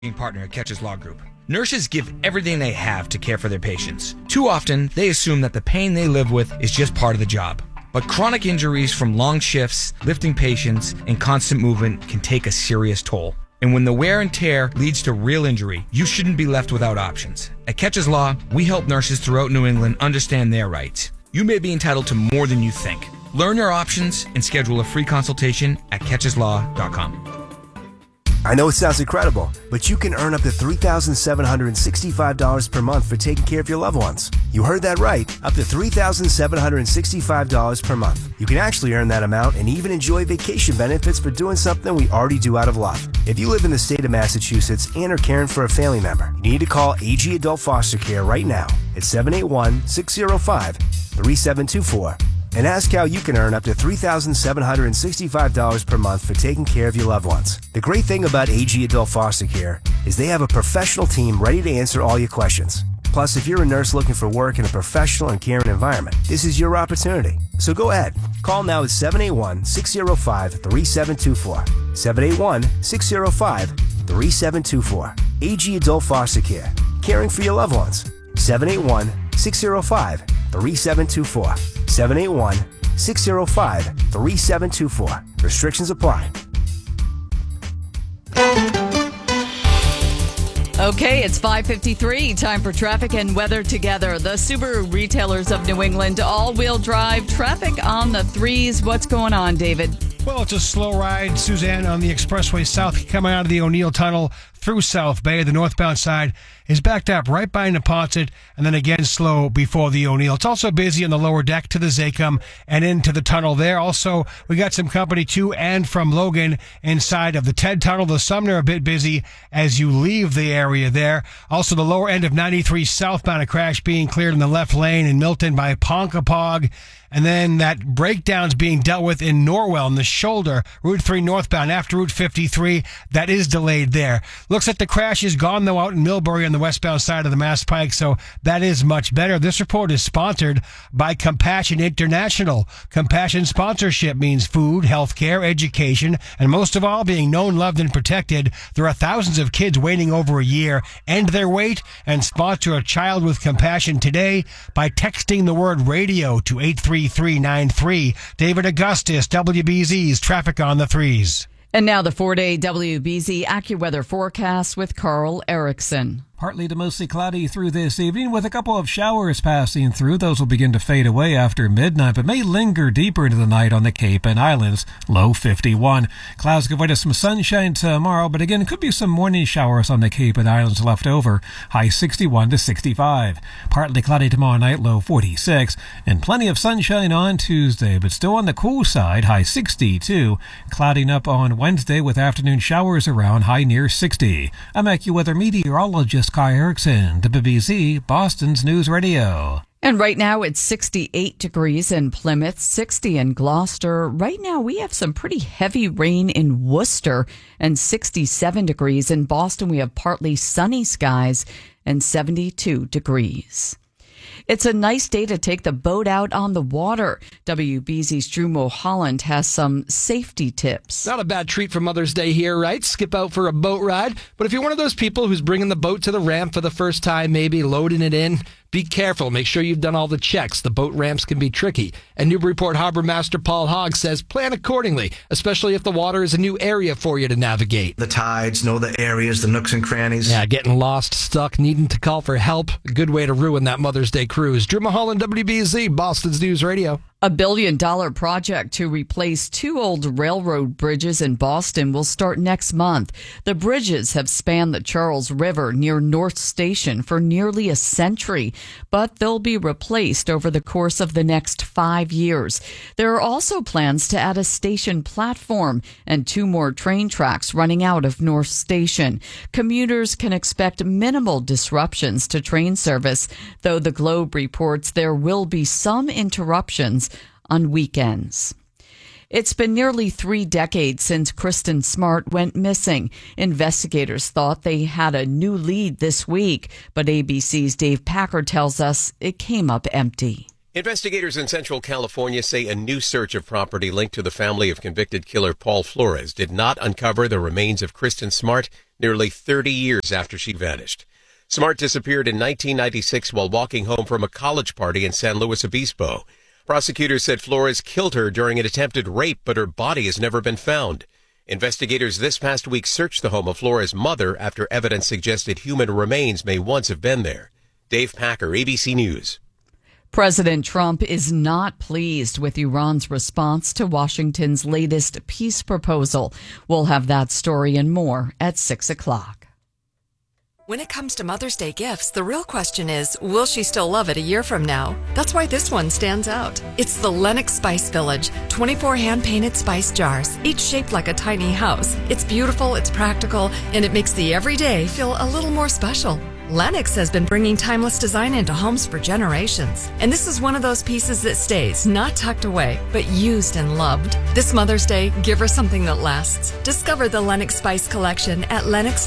partner at Catches Law Group. Nurses give everything they have to care for their patients. Too often, they assume that the pain they live with is just part of the job. But chronic injuries from long shifts, lifting patients, and constant movement can take a serious toll. And when the wear and tear leads to real injury, you shouldn't be left without options. At Catches Law, we help nurses throughout New England understand their rights. You may be entitled to more than you think. Learn your options and schedule a free consultation at catcheslaw.com. I know it sounds incredible, but you can earn up to $3,765 per month for taking care of your loved ones. You heard that right, up to $3,765 per month. You can actually earn that amount and even enjoy vacation benefits for doing something we already do out of love. If you live in the state of Massachusetts and are caring for a family member, you need to call AG Adult Foster Care right now at 781-605-3724. And ask how you can earn up to $3,765 per month for taking care of your loved ones. The great thing about AG Adult Foster Care is they have a professional team ready to answer all your questions. Plus, if you're a nurse looking for work in a professional and caring environment, this is your opportunity. So go ahead. Call now at 781-605-3724. 781-605-3724. AG Adult Foster Care. Caring for your loved ones. 781-605-3724. 781-605-3724. Restrictions apply. Okay, it's 5:53. Time for traffic and weather together. The Subaru retailers of New England, all-wheel drive traffic on the threes. What's going on, David? Well, it's a slow ride, Suzanne, on the expressway south coming out of the O'Neill Tunnel through South Bay. The northbound side is backed up right by Neponset and then again slow before the O'Neill. It's also busy on the lower deck to the Zacum and into the tunnel there. Also, we got some company to and from Logan inside of the Ted Tunnel. The Sumner a bit busy as you leave the area there. Also, the lower end of 93 southbound, a crash being cleared in the left lane in Milton by Ponkapog. And then that breakdown's being dealt with in Norwell in the shoulder, Route 3 northbound after Route 53. That is delayed there. Looks like the crash is gone, though, out in Millbury on the westbound side of the Mass Pike, so that is much better. This report is sponsored by Compassion International. Compassion sponsorship means food, healthcare, education, and most of all, being known, loved, and protected. There are thousands of kids waiting over a year. End their wait and sponsor a child with compassion today by texting the word radio to 83393. David Augustus, WBZ's Traffic on the Threes. And now the 4-day WBZ AccuWeather forecast with Carl Erickson. Partly to mostly cloudy through this evening with a couple of showers passing through. Those will begin to fade away after midnight, but may linger deeper into the night on the Cape and Islands. Low 51. Clouds give way to some sunshine tomorrow, but again, could be some morning showers on the Cape and Islands left over. High 61 to 65. Partly cloudy tomorrow night, low 46. And plenty of sunshine on Tuesday, but still on the cool side, high 62. Clouding up on Wednesday with afternoon showers around, high near 60. I'm AccuWeather meteorologist Kai Erickson, WBZ, Boston's News Radio. And right now it's 68 degrees in Plymouth, 60 in Gloucester. Right now we have some pretty heavy rain in Worcester and 67 degrees. In Boston we have partly sunny skies and 72 degrees. It's a nice day to take the boat out on the water. WBZ's Drew Mulholland has some safety tips. Not a bad treat for Mother's Day here, right? Skip out for a boat ride. But if you're one of those people who's bringing the boat to the ramp for the first time, maybe loading it in, be careful. Make sure you've done all the checks. The boat ramps can be tricky. And Newburyport Harbor Master Paul Hogg says plan accordingly, especially if the water is a new area for you to navigate. The tides, know the areas, the nooks and crannies. Yeah, getting lost, stuck, needing to call for help. A good way to ruin that Mother's Day cruise. Drew Mulholland, WBZ, Boston's News Radio. A $1 billion project to replace two old railroad bridges in Boston will start next month. The bridges have spanned the Charles River near North Station for nearly a century, but they'll be replaced over the course of the next 5 years. There are also plans to add a station platform and 2 more train tracks running out of North Station. Commuters can expect minimal disruptions to train service, though the Globe reports there will be some interruptions on weekends. It's been nearly 3 decades since Kristen Smart went missing. Investigators thought they had a new lead this week, but ABC's Dave Packer tells us it came up empty. Investigators in Central California say a new search of property linked to the family of convicted killer Paul Flores did not uncover the remains of Kristen Smart. nearly 30 years after she vanished. Smart disappeared in 1996 while walking home from a college party in San Luis Obispo. Prosecutors said Flores killed her during an attempted rape, but her body has never been found. Investigators this past week searched the home of Flores' mother after evidence suggested human remains may once have been there. Dave Packer, ABC News. President Trump is not pleased with Iran's response to Washington's latest peace proposal. We'll have that story and more at 6 o'clock. When it comes to Mother's Day gifts, the real question is, will she still love it a year from now? That's why this one stands out. It's the Lennox Spice Village, 24 hand-painted spice jars, each shaped like a tiny house. It's beautiful, it's practical, and it makes the everyday feel a little more special. Lennox has been bringing timeless design into homes for generations. And this is one of those pieces that stays, not tucked away, but used and loved. This Mother's Day, give her something that lasts. Discover the Lennox Spice Collection at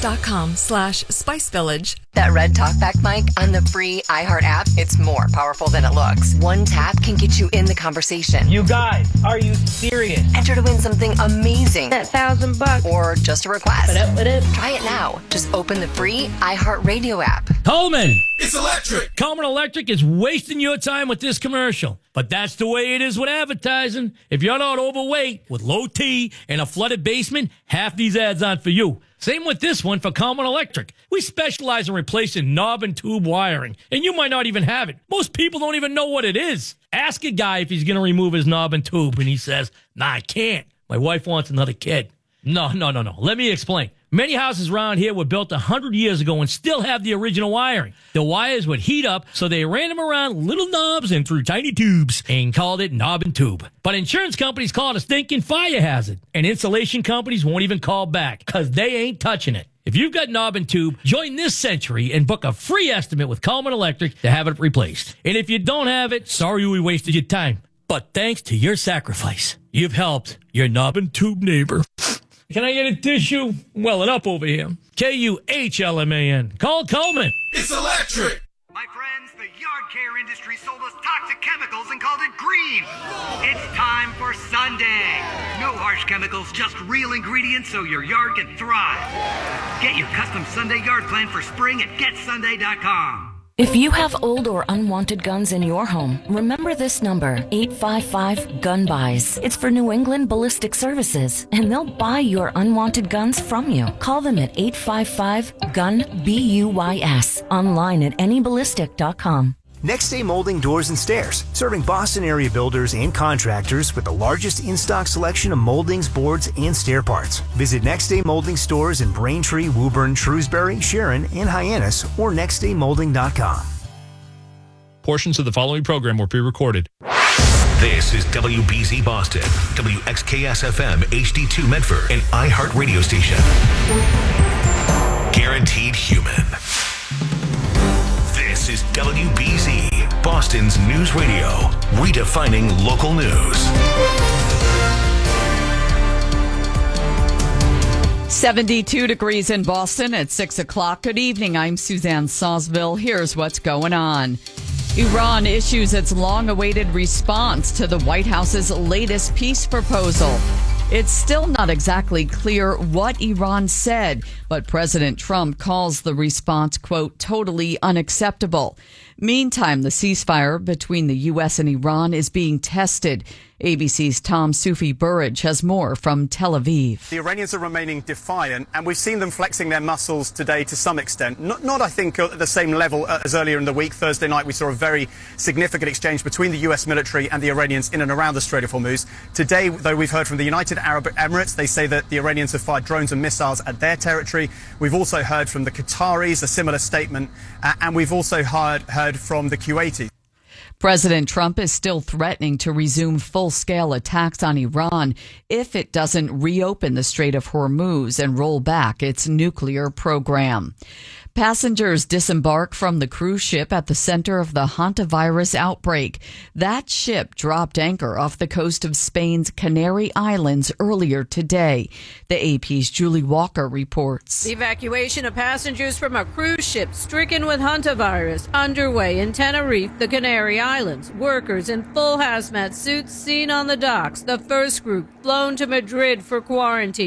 lennox.com/spicevillage. That red talkback mic on the free iHeart app, it's more powerful than it looks. One tap can get you in the conversation. You guys, are you serious? Enter to win something amazing. That $1,000. Or just a request. What up? Try it now. Just open the free iHeart Radio app. Coleman! It's electric! Coleman Electric is wasting your time with this commercial. But that's the way it is with advertising. If you're not overweight, with low T and a flooded basement, half these ads aren't for you. Same with this one for Coleman Electric. We specialize in replacing knob and tube wiring, and you might not even have it. Most people don't even know what it is. Ask a guy if he's going to remove his knob and tube, and he says, "Nah, I can't. My wife wants another kid." No. Let me explain. Many houses around here were built 100 years ago and still have the original wiring. The wires would heat up, so they ran them around little knobs and through tiny tubes and called it knob and tube. But insurance companies call it a stinking fire hazard, and insulation companies won't even call back because they ain't touching it. If you've got knob and tube, join this century and book a free estimate with Coleman Electric to have it replaced. And if you don't have it, sorry we wasted your time. But thanks to your sacrifice, you've helped your knob and tube neighbor. Can I get a tissue? Welling up over here. KUHLMAN. Call Coleman. It's electric! My friends, the yard care industry sold us toxic chemicals and called it green. It's time for Sunday. No harsh chemicals, just real ingredients so your yard can thrive. Get your custom Sunday yard plan for spring at getsunday.com. If you have old or unwanted guns in your home, remember this number, 855-GUN-BUYS. It's for New England Ballistic Services, and they'll buy your unwanted guns from you. Call them at 855-GUN-BUYS, online at anyballistic.com. Next Day Molding Doors and Stairs, serving Boston area builders and contractors with the largest in-stock selection of moldings, boards, and stair parts. Visit Next Day Molding stores in Braintree, Woburn, Shrewsbury, Sharon, and Hyannis, or nextdaymolding.com. Portions of the following program were pre-recorded. This is WBZ Boston, WXKS-FM, HD2 Medford, and iHeart radio station. Guaranteed human. This is WBZ, Boston's news radio, redefining local news. 72 degrees in Boston at 6 o'clock. Good evening. I'm Suzanne Sawsville. Here's what's going on. Iran issues its long-awaited response to the White House's latest peace proposal. It's still not exactly clear what Iran said, but President Trump calls the response, quote, totally unacceptable. Meantime, the ceasefire between the U.S. and Iran is being tested. ABC's Tom Sufi-Burridge has more from Tel Aviv. The Iranians are remaining defiant, and we've seen them flexing their muscles today to some extent. Not I think, at the same level as earlier in the week. Thursday night, we saw a very significant exchange between the U.S. military and the Iranians in and around the Strait of Hormuz. Today, though, we've heard from the United Arab Emirates. They say that the Iranians have fired drones and missiles at their territory. We've also heard from the Qataris, a similar statement, and we've also heard from the Kuwaitis. President Trump is still threatening to resume full-scale attacks on Iran if it doesn't reopen the Strait of Hormuz and roll back its nuclear program. Passengers disembark from the cruise ship at the center of the hantavirus outbreak. That ship dropped anchor off the coast of Spain's Canary Islands earlier today. The AP's Julie Walker reports. The evacuation of passengers from a cruise ship stricken with hantavirus underway in Tenerife, the Canary Islands. Workers in full hazmat suits seen on the docks. The first group flown to Madrid for quarantine.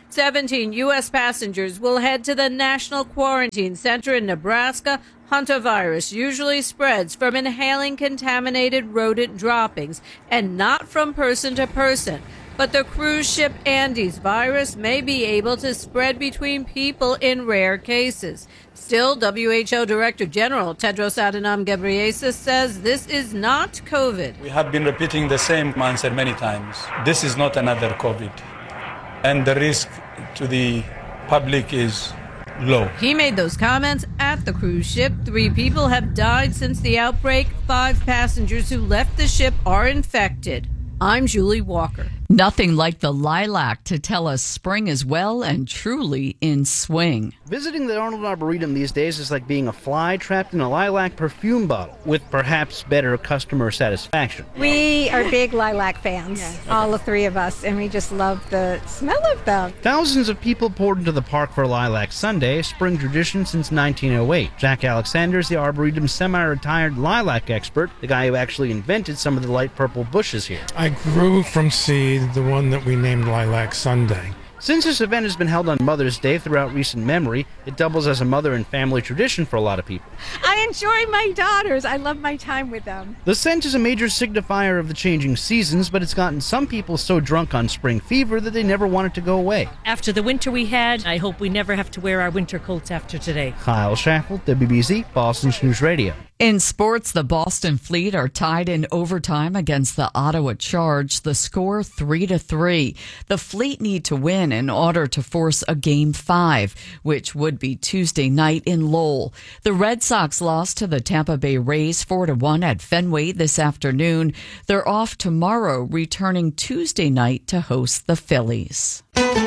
17 U.S. passengers will head to the National Quarantine Center in Nebraska. Hantavirus usually spreads from inhaling contaminated rodent droppings and not from person to person. But the cruise ship Andes virus may be able to spread between people in rare cases. Still, WHO Director General Tedros Adhanom Ghebreyesus says this is not COVID. We have been repeating the same answer many times. This is not another COVID. And the risk to the public is low. He made those comments at the cruise ship. 3 people have died since the outbreak. 5 passengers who left the ship are infected. I'm Julie Walker. Nothing like the lilac to tell us spring is well and truly in swing. Visiting the Arnold Arboretum these days is like being a fly trapped in a lilac perfume bottle, with perhaps better customer satisfaction. We are big lilac fans, all the 3 of us, and we just love the smell of them. Thousands of people poured into the park for Lilac Sunday, a spring tradition since 1908. Jack Alexander is the Arboretum's semi-retired lilac expert, the guy who actually invented some of the light purple bushes here. I grew from seed the one that we named Lilac Sunday. Since this event has been held on Mother's Day throughout recent memory, it doubles as a mother and family tradition for a lot of people. I enjoy my daughters. I love my time with them. The scent is a major signifier of the changing seasons, but it's gotten some people so drunk on spring fever that they never want it to go away. After the winter we had, I hope we never have to wear our winter coats after today. Kyle Schaffel, WBZ, Boston's News Radio. In sports, the Boston Fleet are tied in overtime against the Ottawa Charge. The score 3-3. The Fleet need to win in order to force a Game 5, which would be Tuesday night in Lowell. The Red Sox lost to the Tampa Bay Rays 4-1 at Fenway this afternoon. They're off tomorrow, returning Tuesday night to host the Phillies.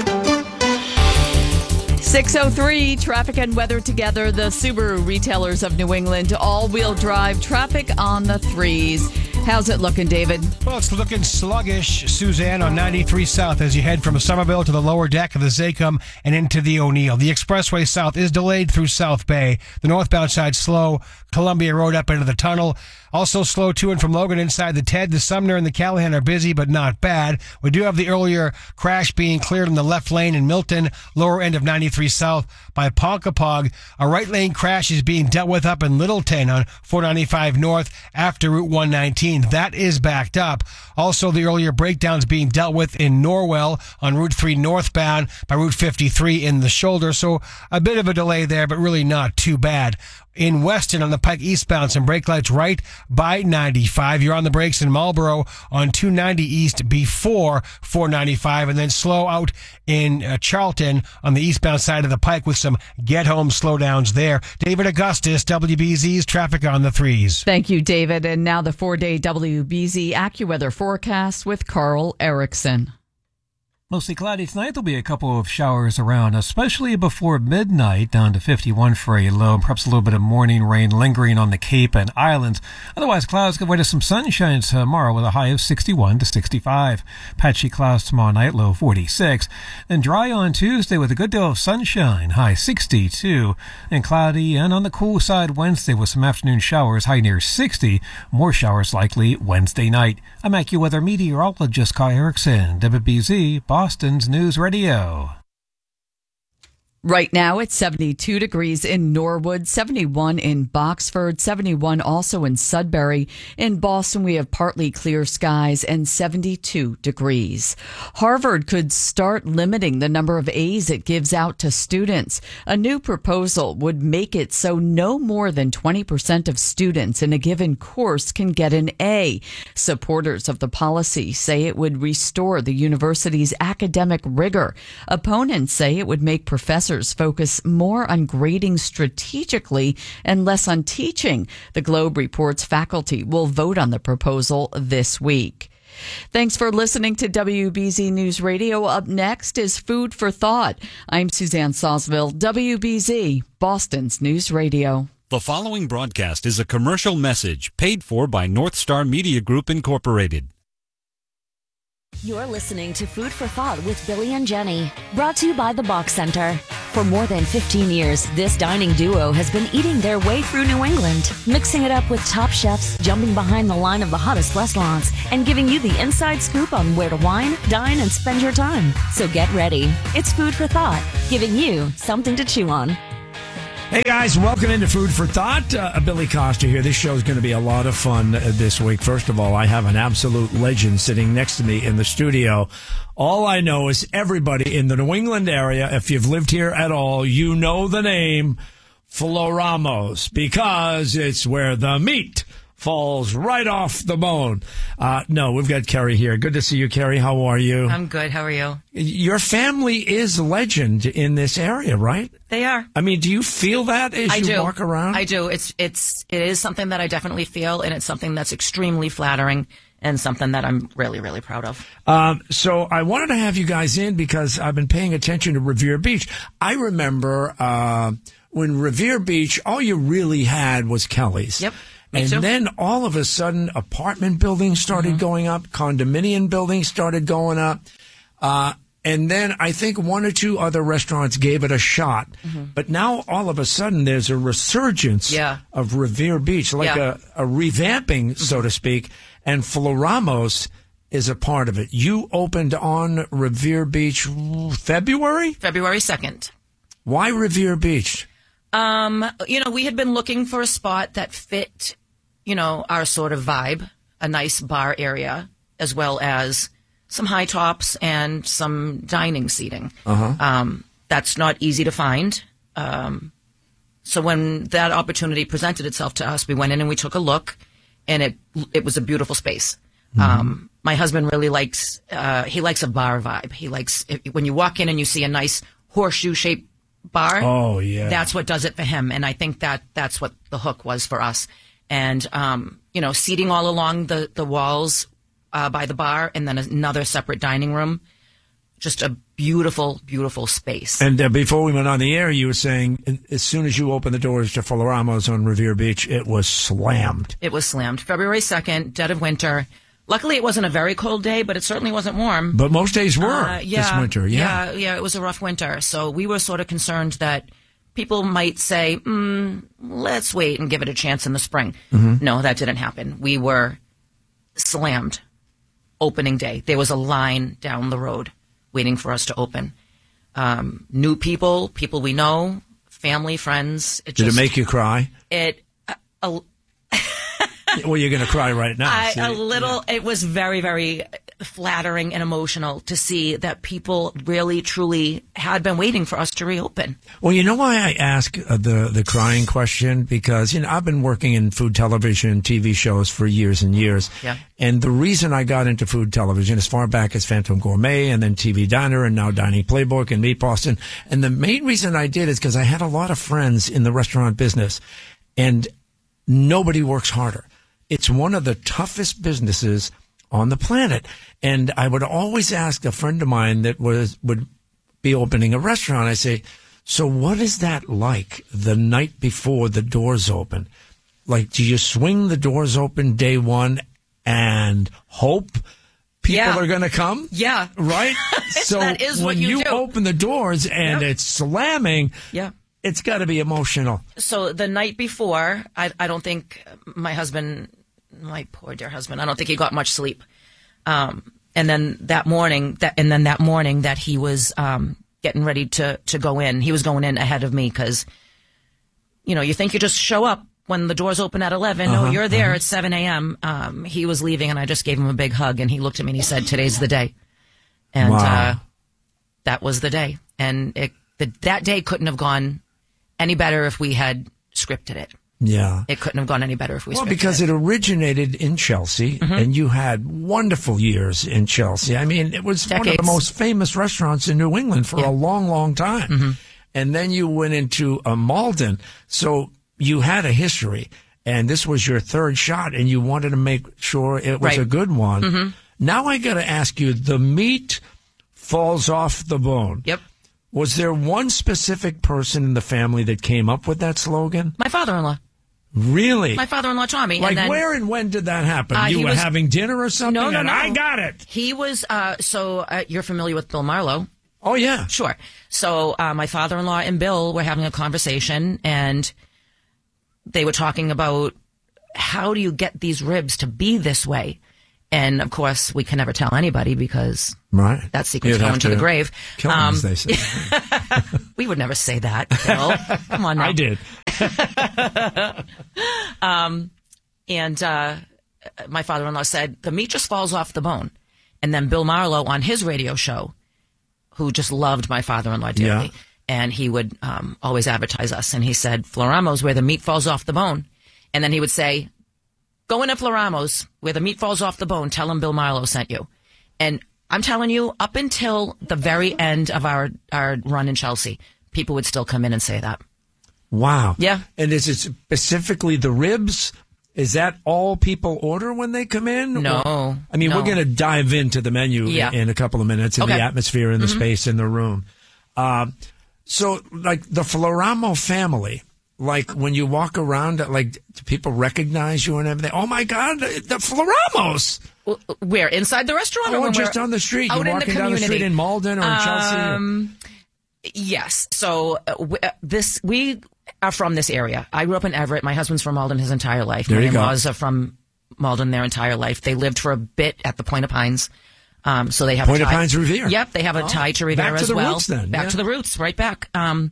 6:03, traffic and weather together. The Subaru retailers of New England, all-wheel drive traffic on the 3s. How's it looking, David? Well, it's looking sluggish, Suzanne, on 93 South as you head from Somerville to the lower deck of the Zacum and into the O'Neill. The expressway south is delayed through South Bay. The northbound side slow. Columbia Road up into the tunnel. Also slow to and from Logan inside the TED. The Sumner and the Callahan are busy, but not bad. We do have the earlier crash being cleared in the left lane in Milton, lower end of 93 South by Ponkapog. A right lane crash is being dealt with up in Littleton on 495 North after Route 119. That is backed up. Also, the earlier breakdowns being dealt with in Norwell on Route 3 northbound by Route 53 in the shoulder. So a bit of a delay there, but really not too bad. In Weston on the Pike eastbound, some brake lights right by 95. You're on the brakes in Marlboro on 290 east before 495, and then slow out in Charlton on the eastbound side of the Pike with some get-home slowdowns there. David Augustus, WBZ's traffic on the 3s. Thank you, David. And now the 4-day WBZ AccuWeather forecast with Carl Erickson. Mostly cloudy tonight. There'll be a couple of showers around, especially before midnight, down to 51 for a low, and perhaps a little bit of morning rain lingering on the Cape and Islands. Otherwise, clouds give way to some sunshine tomorrow with a high of 61 to 65. Patchy clouds tomorrow night, low 46. Then dry on Tuesday with a good deal of sunshine, high 62. And cloudy and on the cool side Wednesday with some afternoon showers, high near 60. More showers likely Wednesday night. I'm AccuWeather meteorologist Kyle Erickson, WBZ, Boston's News Radio. Right now, it's 72 degrees in Norwood, 71 in Boxford, 71 also in Sudbury. In Boston, we have partly clear skies and 72 degrees. Harvard could start limiting the number of A's it gives out to students. A new proposal would make it so no more than 20% of students in a given course can get an A. Supporters of the policy say it would restore the university's academic rigor. Opponents say it would make professors focus more on grading strategically and less on teaching. The Globe reports faculty will vote on the proposal this week. Thanks for listening to WBZ News Radio. Up next is Food for Thought. I'm Suzanne Sosville, WBZ, Boston's News Radio. The following broadcast is a commercial message paid for by North Star Media Group, Incorporated. You're listening to Food for Thought with Billy and Jenny, brought to you by the Box Center. For more than 15 years, this dining duo has been eating their way through New England, mixing it up with top chefs, jumping behind the line of the hottest restaurants, and giving you the inside scoop on where to wine, dine, and spend your time. So get ready. It's Food for Thought, giving you something to chew on. Hey guys, welcome into Food for Thought. Billy Costa here. This show is going to be a lot of fun this week. First of all, I have an absolute legend sitting next to me in the studio. All I know is everybody in the New England area, if you've lived here at all, you know the name Floramos, because it's where the meat falls right off the bone. No, we've got Kerry here. Good to see you, Kerry. How are you? I'm good. How are you? Your family is legend in this area, right? They are. I mean, do you feel that as you walk around? I do. It is something that I definitely feel, and it's something that's extremely flattering and something that I'm really, really proud of. So I wanted to have you guys in because I've been paying attention to Revere Beach. I remember when Revere Beach, all you really had was Kelly's. Yep. And then all of a sudden, apartment buildings started going up, condominium buildings started going up. And then I think one or two other restaurants gave it a shot. But now all of a sudden, there's a resurgence of Revere Beach, like a revamping, so to speak. And Floramos is a part of it. You opened on Revere Beach February 2nd. Why Revere Beach? We had been looking for a spot that fit, our sort of vibe, a nice bar area, as well as some high tops and some dining seating. That's not easy to find. So when that opportunity presented itself to us, we went in and we took a look, and it was a beautiful space. My husband really likes a bar vibe. He likes when you walk in and you see a nice horseshoe-shaped bar. Oh, yeah. That's what does it for him. And I think that's what the hook was for us. And, seating all along the walls by the bar, and then another separate dining room. Just a beautiful, beautiful space. And before we went on the air, you were saying as soon as you opened the doors to Floramos on Revere Beach, it was slammed. It was slammed. February 2nd, dead of winter. Luckily, it wasn't a very cold day, but it certainly wasn't warm. But most days were this winter, Yeah, it was a rough winter. So we were sort of concerned that people might say, let's wait and give it a chance in the spring. No, that didn't happen. We were slammed opening day. There was a line down the road waiting for us to open. New people we know, family, friends. Did it make you cry? Well, you're going to cry right now. It was very, very flattering and emotional to see that people really, truly had been waiting for us to reopen. Well, you know why I ask the crying question? Because, I've been working in food television, TV shows for years and years. Yeah. And the reason I got into food television as far back as Phantom Gourmet and then TV Diner and now Dining Playbook and Meat Boston. And the main reason I did is because I had a lot of friends in the restaurant business, and nobody works harder. It's one of the toughest businesses on the planet. And I would always ask a friend of mine that would be opening a restaurant, I say, so what is that like the night before the doors open? Like, do you swing the doors open day one and hope people are going to come? Yeah. Right? So that is when what you do. Open the doors and it's slamming, it's got to be emotional. So the night before, I don't think my husband, my poor dear husband, I don't think he got much sleep. And then that morning that he was getting ready to go in, he was going in ahead of me because, you think you just show up when the doors open at 11. No, you're there at 7 a.m. He was leaving, and I just gave him a big hug, and he looked at me and he said, "Today's the day." And that was the day. And that day couldn't have gone any better if we had scripted it. Yeah. It couldn't have gone any better if we scripted it. Well, because it originated in Chelsea, and you had wonderful years in Chelsea. I mean, it was one of the most famous restaurants in New England for a long, long time. And then you went into Malden. So you had a history, and this was your third shot, and you wanted to make sure it was a good one. Now I got to ask you, the meat falls off the bone. Yep. Was there one specific person in the family that came up with that slogan? My father-in-law. Really? My father-in-law taught me. Like, and then, where and when did that happen? You were having dinner or something? No. I got it. He was, you're familiar with Bill Marlowe? Oh, yeah. Sure. So my father-in-law and Bill were having a conversation, and they were talking about how do you get these ribs to be this way? And, of course, we can never tell anybody because that secret's going to the grave. Kill them, as they say. We would never say that, Bill. Come on now. I did. My father-in-law said, the meat just falls off the bone. And then Bill Marlowe on his radio show, who just loved my father-in-law dearly, and he would always advertise us. And he said, Floramos, where the meat falls off the bone. And then he would say, go into Floramos, where the meat falls off the bone, tell him Bill Marlowe sent you. And I'm telling you, up until the very end of our run in Chelsea, people would still come in and say that. Wow. Yeah. And is it specifically the ribs? Is that all people order when they come in? No. Or, I mean, we're going to dive into the menu in a couple of minutes, and the atmosphere and the space in the room. So, like, the Floramo family, like, when you walk around, like, do people recognize you and everything? Oh, my God, the Floramos! Where? Inside the restaurant? Or just on the street? You're walking down the street in Malden or in Chelsea? Yes. So, we are from this area. I grew up in Everett. My husband's from Malden his entire life. My in-laws are from Malden their entire life. They lived for a bit at the Point of Pines. So they have Point of Pines Revere. Yep, they have a tie to Revere as well. Roots, then. Back to the roots, right back.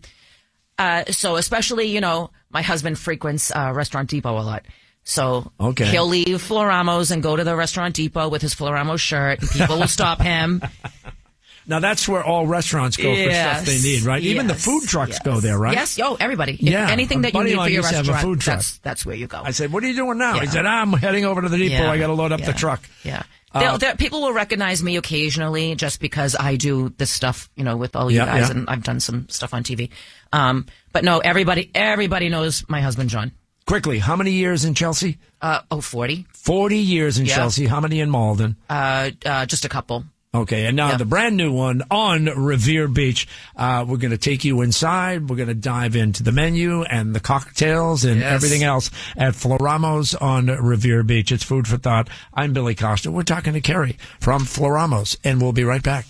So especially, my husband frequents Restaurant Depot a lot. So he'll leave Floramos and go to the Restaurant Depot with his Floramo shirt, and people will stop him. Now, that's where all restaurants go for stuff they need, right? Even the food trucks go there, right? Yes. Oh, everybody. Yeah. Anything that you need for your restaurant, restaurant, have a food truck. That's where you go. I said, what are you doing now? He said, I'm heading over to the depot. I got to load up the truck. Yeah. People will recognize me occasionally just because I do this stuff, with all you guys, and I've done some stuff on TV. But no, everybody knows my husband, John. Quickly, how many years in Chelsea? 40. 40 years in Chelsea. How many in Malden? Just a couple. Okay, and now the brand new one on Revere Beach. We're going to take you inside. We're going to dive into the menu and the cocktails and everything else at Floramos on Revere Beach. It's Food for Thought. I'm Billy Costa. We're talking to Kerry from Floramos, and we'll be right back.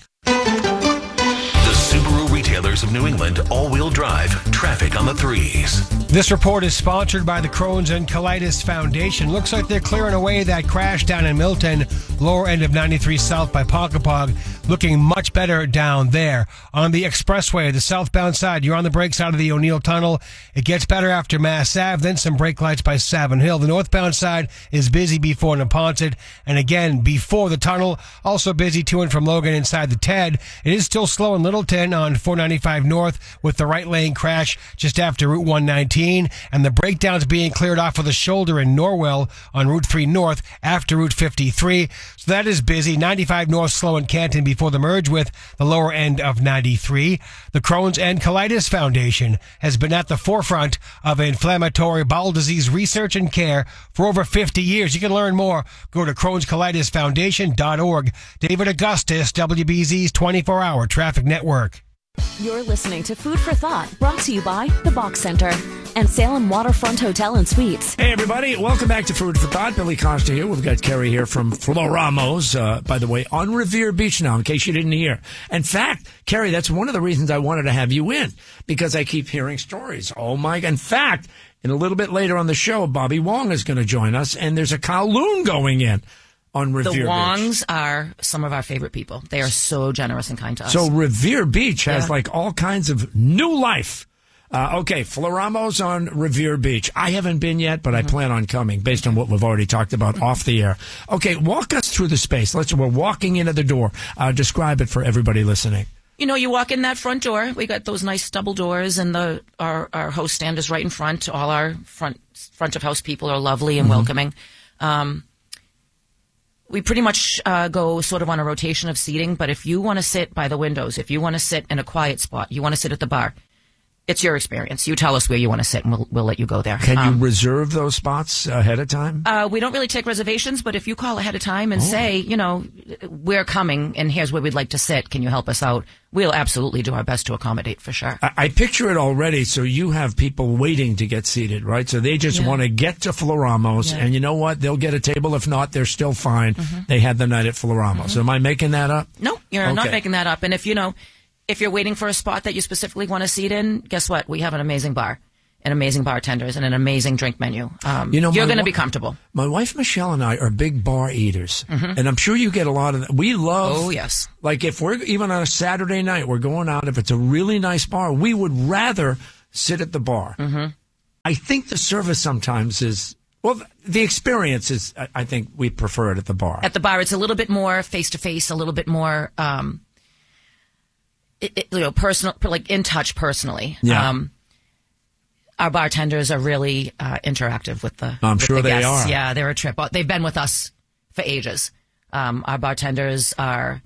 The Subaru retailers of New England all-wheel drive traffic on the 3s. This report is sponsored by the Crohn's and Colitis Foundation. Looks like they're clearing away that crash down in Milton, lower end of 93 South by Ponkapog. Looking much better down there. On the expressway, the southbound side, you're on the brakes out of the O'Neill Tunnel. It gets better after Mass Ave, then some brake lights by Savin Hill. The northbound side is busy before Neponset, and again, before the tunnel. Also busy to and from Logan inside the TED. It is still slow in Littleton on 495 North with the right lane crash just after Route 119. And the breakdowns being cleared off of the shoulder in Norwell on Route 3 North after Route 53. So that is busy. 95 North slow in Canton before the merge with the lower end of 93. The Crohn's and Colitis Foundation has been at the forefront of inflammatory bowel disease research and care for over 50 years. You can learn more. Go to Crohn'sColitisFoundation.org. David Augustus, WBZ's 24-hour traffic network. You're listening to Food for Thought, brought to you by The Box Center and Salem Waterfront Hotel and Suites. Hey, everybody. Welcome back to Food for Thought. Billy Costa here. We've got Kerry here from Floramos, by the way, on Revere Beach now, in case you didn't hear. In fact, Kerry, that's one of the reasons I wanted to have you in, because I keep hearing stories. Oh, my God. In fact, in a little bit later on the show, Bobby Wong is going to join us, and there's a Kowloon going in on Revere Beach. The Wongs are some of our favorite people. They are so generous and kind to us. So Revere Beach has like all kinds of new life. Okay, Floramos on Revere Beach. I haven't been yet, but I plan on coming based on what we've already talked about off the air. Okay, walk us through the space. We're walking into the door. Describe it for everybody listening. You walk in that front door. We got those nice double doors, and our host stand is right in front. All our front of house people are lovely and welcoming. We pretty much go sort of on a rotation of seating, but if you want to sit by the windows, if you want to sit in a quiet spot, you want to sit at the bar, it's your experience. You tell us where you want to sit, and we'll let you go there. Can you reserve those spots ahead of time? We don't really take reservations, but if you call ahead of time and say, you know, we're coming and here's where we'd like to sit, can you help us out? We'll absolutely do our best to accommodate for sure. I picture it already. So you have people waiting to get seated, right? So they just want to get to Floramos, and you know what? They'll get a table. If not, they're still fine. They had the night at Floramos. Am I making that up? No, you're not making that up. And if you're waiting for a spot that you specifically want to seat in, guess what? We have an amazing bar, and amazing bartenders, and an amazing drink menu. You're going to be comfortable. My wife Michelle and I are big bar eaters, and I'm sure you get a lot of that. We love. Oh yes. Like if we're even on a Saturday night, we're going out. If it's a really nice bar, we would rather sit at the bar. I think the service sometimes is. Well, the experience is. I think we prefer it at the bar. At the bar, it's a little bit more face to face, a little bit more. Personal, like in touch personally. Yeah. Our bartenders are really interactive with the. I'm with sure the they guests. are. Yeah, they're a trip. They've been with us for ages. Our bartenders are,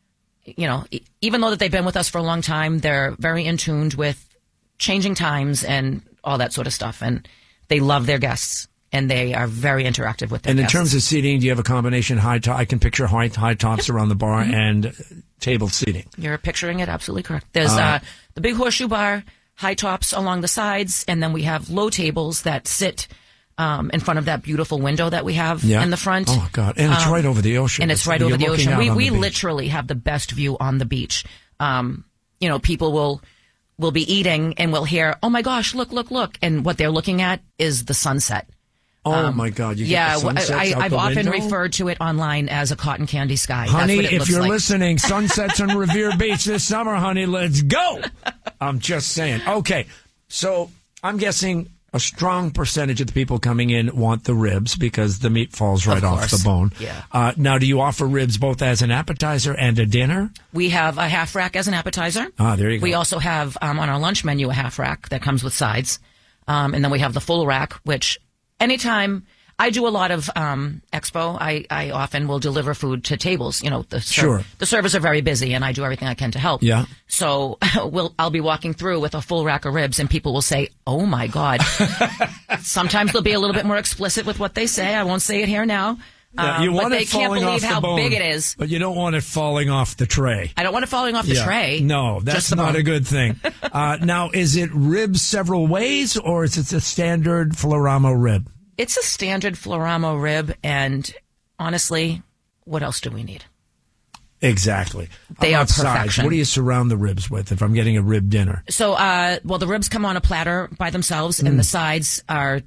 even though that they've been with us for a long time, they're very in tune with changing times and all that sort of stuff, and they love their guests. And they are very interactive with their guests. And in terms of seating, do you have a combination high top? I can picture high tops around the bar and table seating. You're picturing it absolutely correct. There's the big horseshoe bar, high tops along the sides, and then we have low tables that sit in front of that beautiful window that we have in the front. Oh, God. And it's right over the ocean. And it's right over the ocean. We literally have the best view on the beach. People will be eating and will hear, oh, my gosh, look. And what they're looking at is the sunset. Oh, my God. You get the sunsets out I've the often window? referred to it online as a cotton candy sky. Honey, That's what it if looks you're like. listening, sunsets on Revere Beach this summer, honey, let's go. I'm just saying. Okay, so I'm guessing a strong percentage of the people coming in want the ribs because the meat falls right off the bone. Yeah. Now, do you offer ribs both as an appetizer and a dinner? We have a half rack as an appetizer. There you go. We also have on our lunch menu a half rack that comes with sides. And then we have the full rack, which anytime I do a lot of expo, I often will deliver food to tables. The servers are very busy, and I do everything I can to help. Yeah. So I'll be walking through with a full rack of ribs, and people will say, "Oh my God!" Sometimes they'll be a little bit more explicit with what they say. I won't say it here now. Yeah, you want but it they can't falling believe off how the bone, big it is. But you don't want it falling off the tray. I don't want it falling off the tray. No, that's not a good thing. Now, is it ribs several ways, or is it a standard Floramo rib? It's a standard Floramo rib, and honestly, what else do we need? Exactly. They are sides? perfection. What do you surround the ribs with if I'm getting a rib dinner? So, the ribs come on a platter by themselves, and the sides are,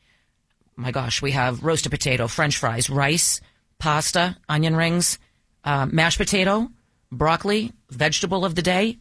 my gosh, we have roasted potato, French fries, rice, pasta, onion rings, mashed potato, broccoli, vegetable of the day,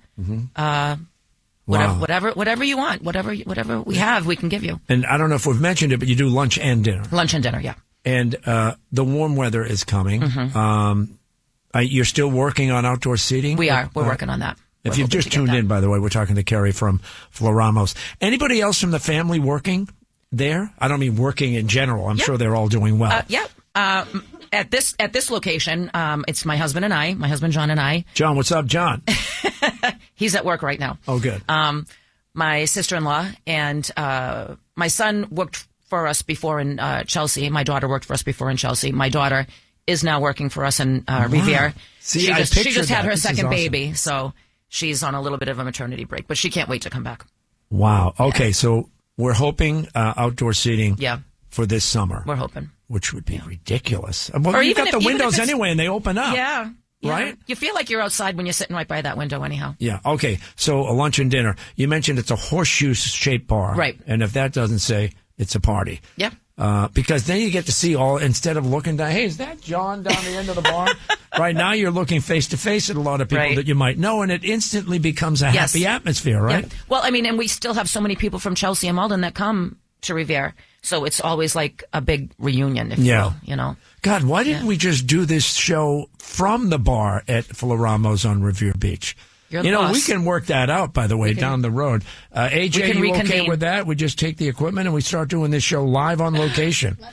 whatever you want, whatever we have, we can give you. And I don't know if we've mentioned it, but you do lunch and dinner. Lunch and dinner, yeah. And the warm weather is coming. You're still working on outdoor seating? We are. We're working on that. If you've just tuned in, by the way, we're talking to Carrie from Floramos. Anybody else from the family working there? I don't mean working in general. I'm sure they're all doing well. At this location, it's my husband and I, my husband John and I. John, what's up, John? He's at work right now. Oh, good. My sister-in-law and my son worked for us before in Chelsea. My daughter worked for us before in Chelsea. My daughter is now working for us in Riviera. See, she just had her This is second awesome. baby, so she's on a little bit of a maternity break, but she can't wait to come back. Wow. Okay, so we're hoping outdoor seating for this summer. We're hoping. Which would be ridiculous. Well, Or you've even got the if windows it's- anyway, and they open up. Yeah. Right? You feel like you're outside when you're sitting right by that window anyhow. Yeah. Okay. So a lunch and dinner. You mentioned it's a horseshoe-shaped bar. Right. And if that doesn't say, it's a party. Yep. Because then you get to see all, instead of looking down, hey, is that John down the end of the bar? Right now you're looking face to face at a lot of people that you might know, and it instantly becomes a happy atmosphere, right? Yeah. Well, I mean, and we still have so many people from Chelsea and Malden that come to Riviera. So it's always like a big reunion, if you will, you know. God, why didn't we just do this show from the bar at Floramos on Revere Beach? You're the you know, boss. we can work that out, by the way, down the road. AJ, you okay reconvene. with that? We just take the equipment and we start doing this show live on location. Let's do it.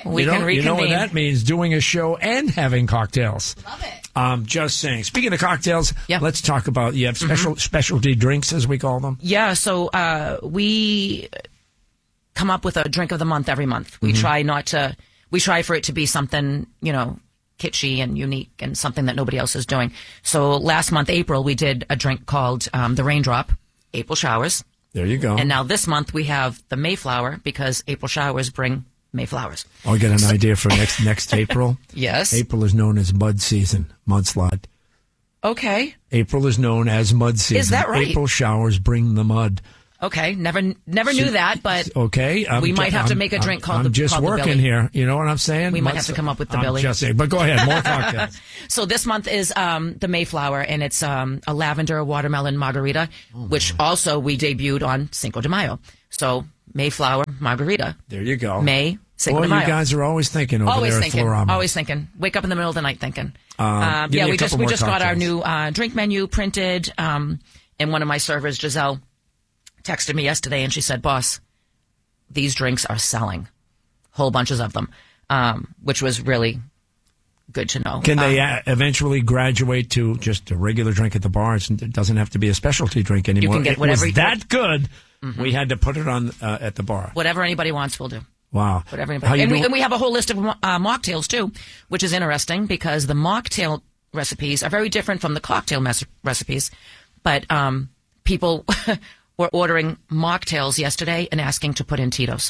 We can reconvene. You know what that means? Doing a show and having cocktails. Love it. Just saying. Speaking of cocktails, let's talk about, you have specialty drinks, as we call them. Yeah, so we come up with a drink of the month every month. We try for it to be something, kitschy and unique and something that nobody else is doing. So last month, April, we did a drink called the Raindrop, April Showers. There you go. And now this month we have the Mayflower, because April showers bring Mayflowers. I get an idea for next April. Yes. April is known as mud season, mudslide. Okay. April is known as mud season. Is that right? April showers bring the mud. Okay, never knew that, but okay, we might have to make a drink called I'm the just called working the Billy. here. You know what I'm saying? We might have to come up with the Billy. Just saying, but go ahead, more cocktails. So this month is the Mayflower, and it's a lavender watermelon margarita, which also we debuted on Cinco de Mayo. So Mayflower margarita. There you go. Cinco de Mayo. You guys are always thinking over there at Florama. Always thinking. Wake up in the middle of the night thinking. We just got our new drink menu printed, and one of my servers, Giselle, texted me yesterday, and she said, "Boss, these drinks are selling, whole bunches of them," which was really good to know. Can they eventually graduate to just a regular drink at the bar? It doesn't have to be a specialty drink anymore. You can get whatever. It was that good. We had to put it on at the bar. Whatever anybody wants, we'll do. Wow. Whatever anybody. And we have a whole list of mocktails too, which is interesting because the mocktail recipes are very different from the cocktail recipes. But people were ordering mocktails yesterday and asking to put in Tito's.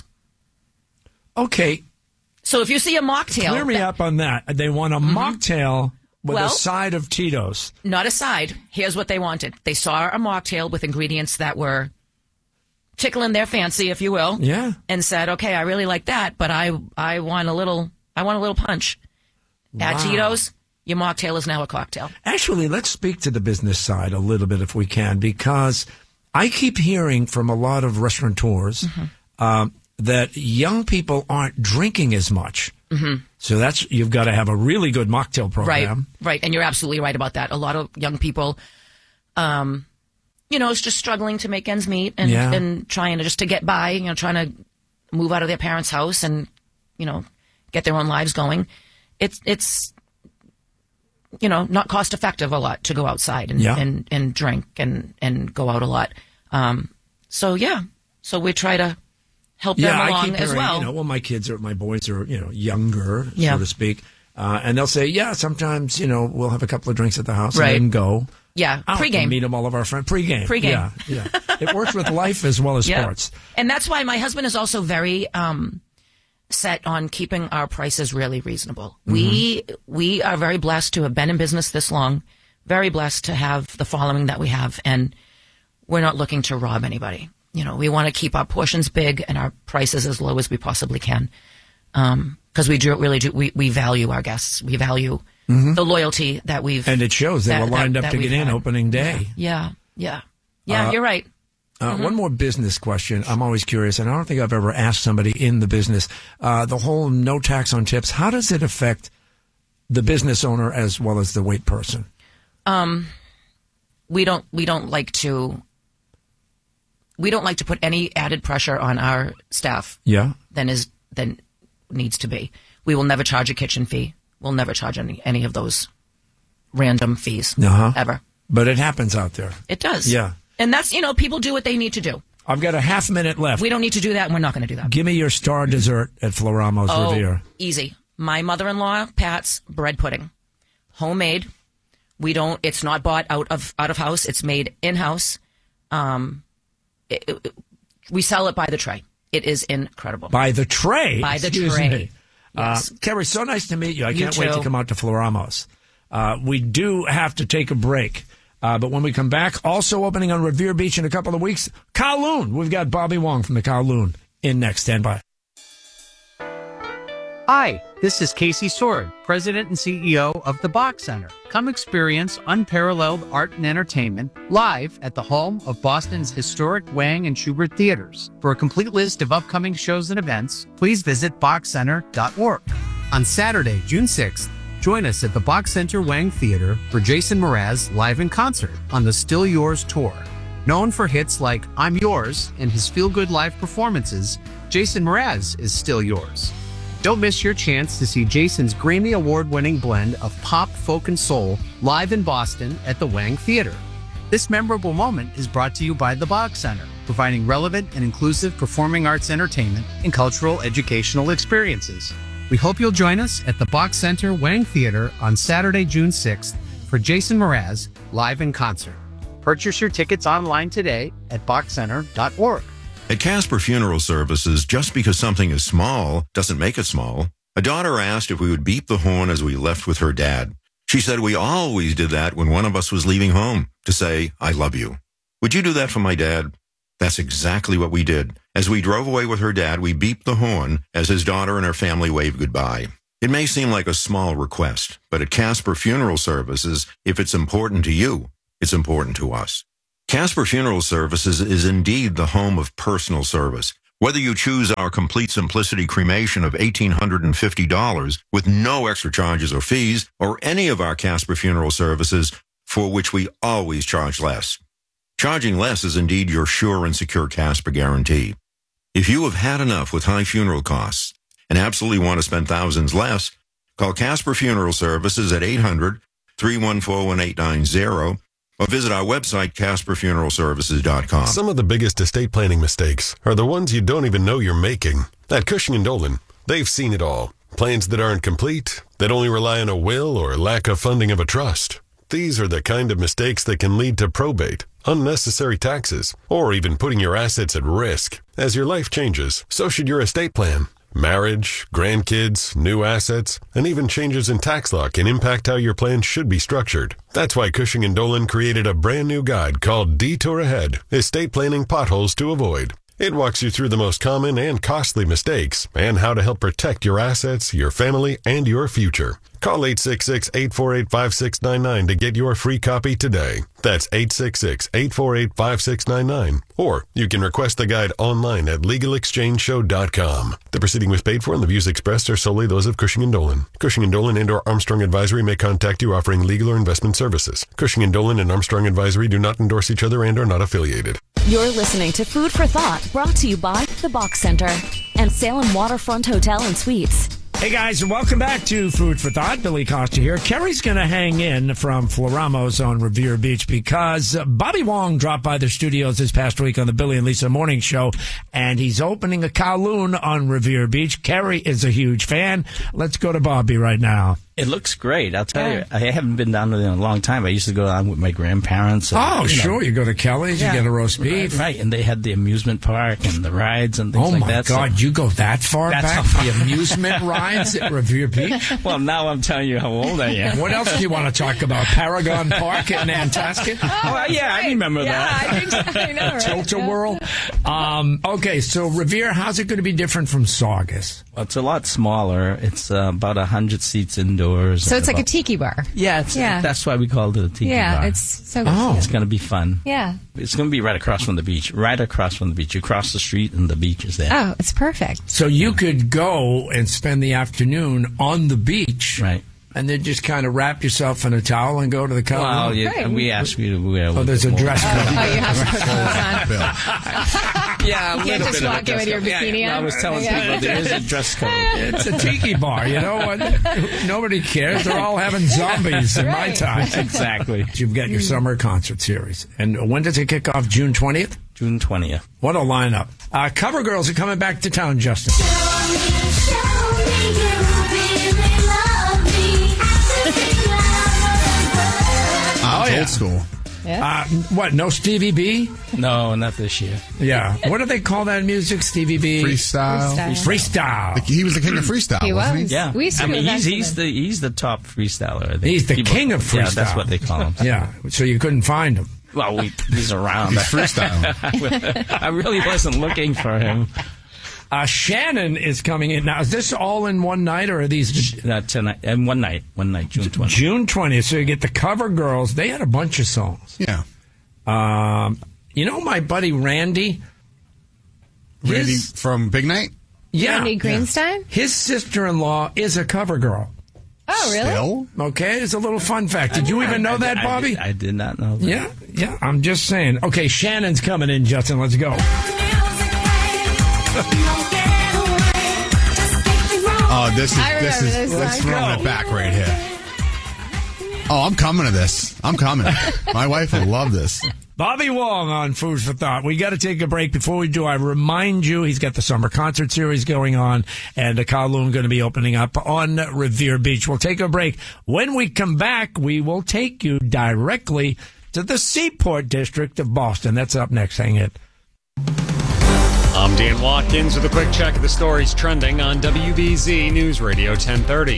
Okay. So if you see a mocktail... Clear me up on that. They want a mocktail with a side of Tito's. Not a side. Here's what they wanted. They saw a mocktail with ingredients that were tickling their fancy, if you will. Yeah. And said, okay, I really like that, but I want a little punch. At Tito's, your mocktail is now a cocktail. Actually, let's speak to the business side a little bit if we can, because I keep hearing from a lot of restaurateurs that young people aren't drinking as much. So you've got to have a really good mocktail program. Right. And you're absolutely right about that. A lot of young people, it's just struggling to make ends meet and trying to get by, trying to move out of their parents' house and, get their own lives going. It's not cost effective a lot to go outside and drink and go out a lot. So we try to help them along as well. My boys are, younger, so to speak. And they'll say, sometimes, we'll have a couple of drinks at the house and then go. Yeah, out pregame. And meet them, all of our friends. Pregame. Yeah. It works with life as well as sports. And that's why my husband is also very set on keeping our prices really reasonable. We are very blessed to have been in business this long, very blessed to have the following that we have, and we're not looking to rob anybody. We want to keep our portions big and our prices as low as we possibly can, because we value our guests. We value the loyalty that we've... And it shows. They were lined up to get in opening day. Yeah, you're right. One more business question. I'm always curious, and I don't think I've ever asked somebody in the business, the whole no tax on tips, how does it affect the business owner as well as the wait person? We don't like to put any added pressure on our staff than needs to be. We will never charge a kitchen fee. We'll never charge any of those random fees ever. But it happens out there. It does. Yeah. And that's, people do what they need to do. I've got a half minute left. We don't need to do that, and we're not going to do that. Give me your star dessert at Floramos Revere. Easy. My mother-in-law, Pat's bread pudding. Homemade. It's not bought out of house. It's made in-house. We sell it by the tray. It is incredible. By the tray? By the Excuse tray. Me. Yes. Carrie, so nice to meet you. I You can't wait too. to come out to Floramos. We do have to take a break. But when we come back, also opening on Revere Beach in a couple of weeks, Kowloon. We've got Bobby Wong from the Kowloon in next. Stand by. Hi, this is Casey Sword, President and CEO of the Bach Center. Come experience unparalleled art and entertainment live at the home of Boston's historic Wang and Schubert theaters. For a complete list of upcoming shows and events, please visit bachcenter.org. On Saturday, June 6th, join us at the Bach Center Wang Theater for Jason Mraz live in concert on the Still Yours tour. Known for hits like I'm Yours and his feel-good live performances, Jason Mraz is still yours. Don't miss your chance to see Jason's Grammy Award-winning blend of pop, folk, and soul live in Boston at the Wang Theater. This memorable moment is brought to you by the Bach Center, providing relevant and inclusive performing arts entertainment and cultural educational experiences. We hope you'll join us at the Bach Center Wang Theater on Saturday, June 6th for Jason Mraz live in concert. Purchase your tickets online today at bachcenter.org. At Casper Funeral Services, just because something is small doesn't make it small. A daughter asked if we would beep the horn as we left with her dad. She said we always did that when one of us was leaving home, to say, I love you. Would you do that for my dad? That's exactly what we did. As we drove away with her dad, we beeped the horn as his daughter and her family waved goodbye. It may seem like a small request, but at Casper Funeral Services, if it's important to you, it's important to us. Casper Funeral Services is indeed the home of personal service. Whether you choose our Complete Simplicity cremation of $1,850 with no extra charges or fees, or any of our Casper Funeral Services for which we always charge less. Charging less is indeed your sure and secure Casper guarantee. If you have had enough with high funeral costs and absolutely want to spend thousands less, call Casper Funeral Services at 800-314-1890 or visit our website, CasperFuneralServices.com. Some of the biggest estate planning mistakes are the ones you don't even know you're making. At Cushing & Dolan, they've seen it all. Plans that aren't complete, that only rely on a will or lack of funding of a trust. These are the kind of mistakes that can lead to probate, unnecessary taxes, or even putting your assets at risk. As your life changes, so should your estate plan. Marriage, grandkids, new assets, and even changes in tax law can impact how your plan should be structured. That's why Cushing & Dolan created a brand new guide called Detour Ahead, Estate Planning Potholes to Avoid. It walks you through the most common and costly mistakes and how to help protect your assets, your family, and your future. Call 866-848-5699 to get your free copy today. That's 866-848-5699. Or you can request the guide online at LegalExchangeShow.com. The proceeding was paid for and the views expressed are solely those of Cushing & Dolan. Cushing & Dolan and or Armstrong Advisory may contact you offering legal or investment services. Cushing & Dolan and Armstrong Advisory do not endorse each other and are not affiliated. You're listening to Food for Thought, brought to you by the Bach Center and Salem Waterfront Hotel and Suites. Hey guys, and welcome back to Food for Thought. Billy Costa here. Kerry's going to hang in from Floramos on Revere Beach because Bobby Wong dropped by the studios this past week on the Billy and Lisa Morning Show, and he's opening a Kowloon on Revere Beach. Kerry is a huge fan. Let's go to Bobby right now. It looks great. I'll tell you, I haven't been down there in a long time. I used to go down with my grandparents. And, sure. You go to Kelly's, you get a roast beef. Right, and they had the amusement park and the rides and things like that. Oh, my God. You go that far back? The amusement rides at Revere Beach? Well, now I'm telling you how old I am. What else do you want to talk about? Paragon Park in Nantasket? I remember that. I know, right? Tilt-A-Whirl. Okay, so Revere, how's it going to be different from Saugus? Well, it's a lot smaller. It's about 100 seats indoors. So it's like a tiki bar. Yeah, that's why we called it a tiki bar. Yeah, it's so good. It's going to be fun. Yeah. It's going to be right across from the beach. Right across from the beach. You cross the street and the beach is there. Oh, it's perfect. So you could go and spend the afternoon on the beach. Right. And then just kind of wrap yourself in a towel and go to the Kowloon. Well, and we ask you to wear. There's a dress code. You have to put clothes on. Yeah, you can't just walk in with your bikini on. I was telling people there is a dress code. It's a tiki bar, you know what? Nobody cares. They're all having zombies in my time. Exactly. You've got your summer concert series. And when does it kick off? June 20th? June 20th. What a lineup. Cover Girls are coming back to town, Justin. Old school. Yeah. What, no Stevie B? No, not this year. Yeah. What do they call that music, Stevie B? Freestyle. He was the king of freestyle, wasn't he? Yeah. We used to he's the top freestyler. I think. He's the king of freestyle. Yeah, that's what they call him. Yeah. So you couldn't find him. Well, he's around. He's freestyle. I really wasn't looking for him. Shannon is coming in. Now, is this all in one night, or are these... tonight, and one night, June 20th. June 20th. So you get the Cover Girls. They had a bunch of songs. Yeah. You know my buddy Randy? Randy from Big Night? Yeah. Randy Greenstein? His sister-in-law is a cover girl. Oh, really? Still? Okay, it's a little fun fact. Did you even know that, Bobby? I did not know that. Yeah, I'm just saying. Okay, Shannon's coming in, Justin. Let's go. Oh, this is Let's throwing it back right here. Oh, I'm coming to this. I'm coming. My wife will love this. Bobby Wong on Food for Thought. We got to take a break. Before we do, I remind you, he's got the summer concert series going on, and the Kowloon going to be opening up on Revere Beach. We'll take a break. When we come back, we will take you directly to the Seaport District of Boston. That's up next. Hang it. I'm Dan Watkins with a quick check of the stories trending on WBZ News Radio 1030.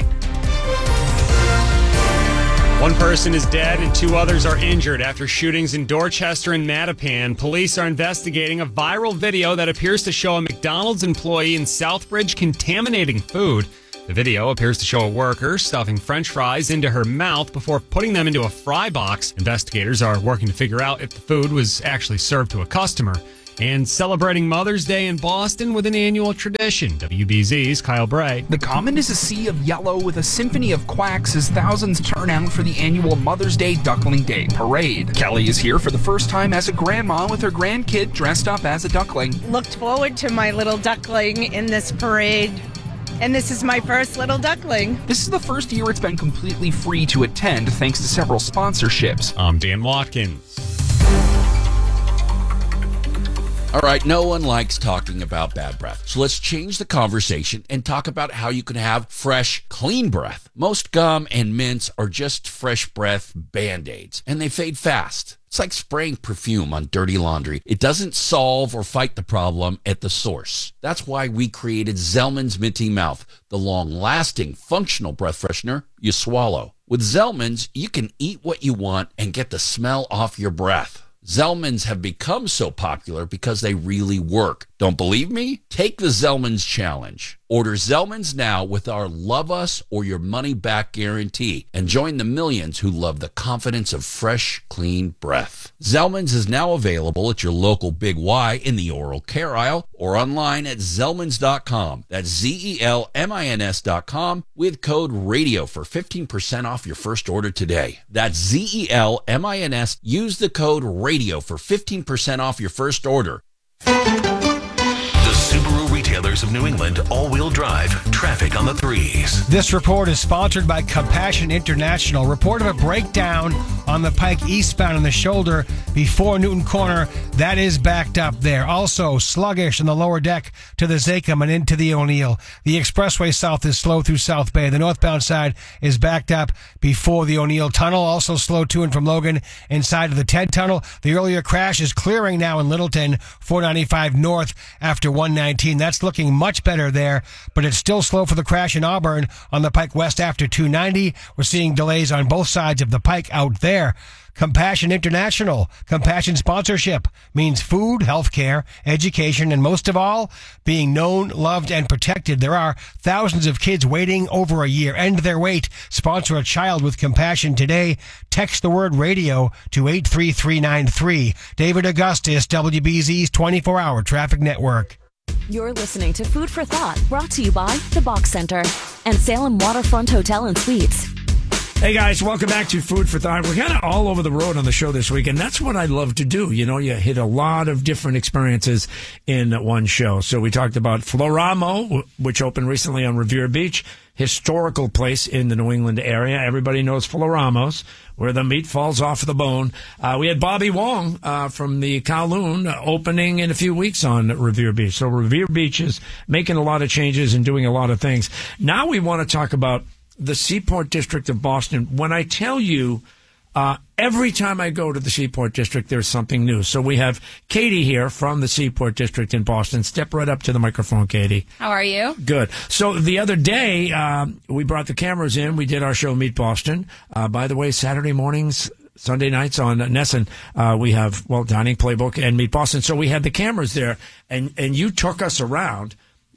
One person is dead and 2 others are injured after shootings in Dorchester and Mattapan. Police are investigating a viral video that appears to show a McDonald's employee in Southbridge contaminating food. The video appears to show a worker stuffing French fries into her mouth before putting them into a fry box. Investigators are working to figure out if the food was actually served to a customer. And celebrating Mother's Day in Boston with an annual tradition. WBZ's Kyle Bray. The Common is a sea of yellow with a symphony of quacks as thousands turn out for the annual Mother's Day Duckling Day Parade. Kelly is here for the first time as a grandma with her grandkid dressed up as a duckling. Looked forward to my little duckling in this parade. And this is my first little duckling. This is the first year it's been completely free to attend thanks to several sponsorships. I'm Dan Watkins. All right, no one likes talking about bad breath. So let's change the conversation and talk about how you can have fresh, clean breath. Most gum and mints are just fresh breath Band-Aids, and they fade fast. It's like spraying perfume on dirty laundry. It doesn't solve or fight the problem at the source. That's why we created Zellman's Minty Mouth, the long-lasting, functional breath freshener you swallow. With Zellman's, you can eat what you want and get the smell off your breath. Zellman's have become so popular because they really work. Don't believe me? Take the Zellman's challenge. Order Zellman's now with our Love Us or Your Money Back guarantee and join the millions who love the confidence of fresh, clean breath. Zellman's is now available at your local Big Y in the oral care aisle or online at Zellmans.com. That's ZELMINS.com with code RADIO for 15% off your first order today. That's ZELMINS. Use the code RADIO for 15% off your first order. The Subaru retailers of New England all-wheel drive traffic on the 3s. This report is sponsored by Compassion International. Report of a breakdown on the Pike eastbound on the shoulder before Newton Corner. That is backed up there. Also sluggish in the lower deck to the Zachem and into the O'Neill. The expressway south is slow through South Bay. The northbound side is backed up before the O'Neill Tunnel. Also slow to and from Logan inside of the Ted Tunnel. The earlier crash is clearing now in Littleton, 495 north after 119. That's looking much better there, but it's still slow for the crash in Auburn on the Pike West after 290. We're seeing delays on both sides of the Pike out there. Compassion International. Compassion sponsorship means food, healthcare, education, and most of all, being known, loved, and protected. There are thousands of kids waiting over a year. End their wait. Sponsor a child with compassion today. Text the word radio to 83393. David Augustus, WBZ's 24-hour traffic network. You're listening to Food for Thought, brought to you by The Box Center and Salem Waterfront Hotel and Suites. Hey guys, welcome back to Food for Thought. We're kind of all over the road on the show this week, and that's what I love to do. You know, you hit a lot of different experiences in one show. So we talked about Floramo, which opened recently on Revere Beach, historical place in the New England area. Everybody knows Floramos, where the meat falls off the bone. We had Bobby Wong from the Kowloon opening in a few weeks on Revere Beach. So Revere Beach is making a lot of changes and doing a lot of things. Now we want to talk about the Seaport District of Boston. When I tell you, every time I go to the Seaport District, there's something new. So we have Katie here from the Seaport District in Boston. Step right up to the microphone, Katie. How are you? Good. So the other day, we brought the cameras in. We did our show, Meet Boston. By the way, Saturday mornings, Sunday nights on Nesson, we have, Dining Playbook and Meet Boston. So we had the cameras there, and you took us around